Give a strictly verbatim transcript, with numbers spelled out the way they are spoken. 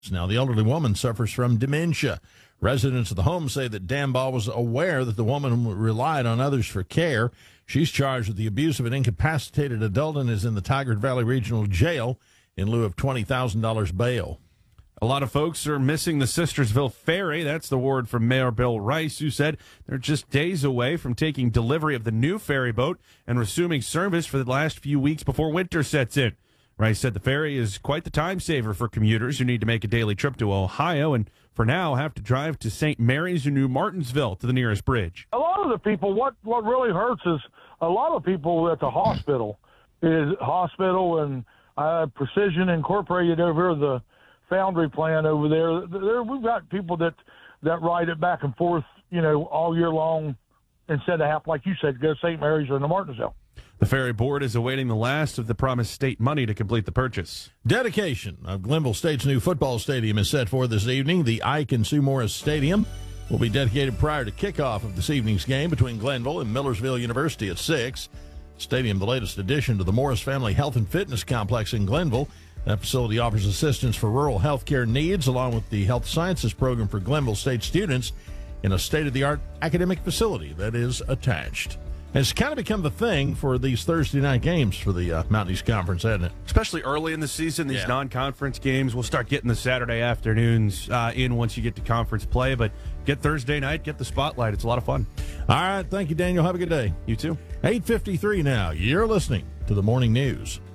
Now, the elderly woman suffers from dementia. Residents of the home say that Dan Ball was aware that the woman relied on others for care. She's charged with the abuse of an incapacitated adult and is in the Tigard Valley Regional Jail in lieu of twenty thousand dollars bail. A lot of folks are missing the Sistersville Ferry. That's the word from Mayor Bill Rice, who said they're just days away from taking delivery of the new ferry boat and resuming service for the last few weeks before winter sets in. Rice said the ferry is quite the time saver for commuters who need to make a daily trip to Ohio and for now have to drive to Saint Mary's or New Martinsville to the nearest bridge. A lot of the people, what, what really hurts is a lot of people at the hospital, is hospital and uh, Precision Incorporated over the Foundry plant over there. there. We've got people that, that ride it back and forth, you know, all year long instead of have, like you said, go to Saint Mary's or New Martinsville. The ferry board is awaiting the last of the promised state money to complete the purchase. Dedication of Glenville State's new football stadium is set for this evening. The Ike and Sue Morris Stadium will be dedicated prior to kickoff of this evening's game between Glenville and Millersville University at six. Stadium, the latest addition to the Morris Family Health and Fitness Complex in Glenville. That facility offers assistance for rural health care needs, along with the health sciences program for Glenville State students in a state-of-the-art academic facility that is attached. It's kind of become the thing for these Thursday night games for the uh, Mountain East Conference, hasn't it? Especially early in the season, these yeah. non-conference games. We'll start getting the Saturday afternoons uh, in once you get to conference play, but get Thursday night, get the spotlight. It's a lot of fun. All right. Thank you, Daniel. Have a good day. You too. eight fifty-three now. You're listening to the Morning News.